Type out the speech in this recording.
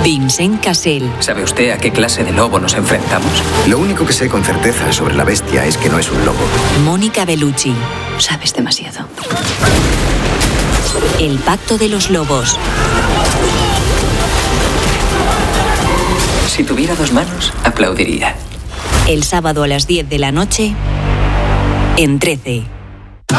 Vincent Cassel. ¿Sabe usted a qué clase de lobo nos enfrentamos? Lo único que sé con certeza sobre la bestia es que no es un lobo. Mónica Bellucci. Sabes demasiado. El pacto de los lobos. Si tuviera 2 manos, aplaudiría. El sábado a las 10 de la noche en 13.